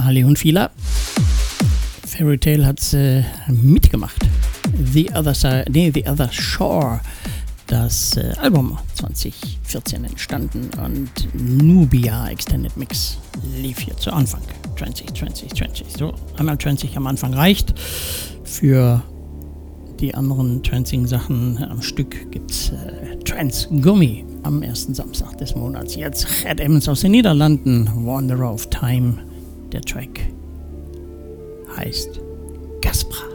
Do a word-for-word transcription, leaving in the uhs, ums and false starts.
Ali und Fila. Fairy Tale hat äh, mitgemacht. The Other Side, nee, The Other Shore. Das äh, Album zwanzig vierzehn entstanden und Nubia Extended Mix lief hier zu Anfang. zwanzig zwanzig zwanzig. So, einmal zwanzig am Anfang reicht. Für die anderen Trancing-Sachen am Stück gibt es äh, Trance Gummi am ersten Samstag des Monats. Jetzt Red Emmons aus den Niederlanden, Wanderer of Time. Der Track heißt Gaspra.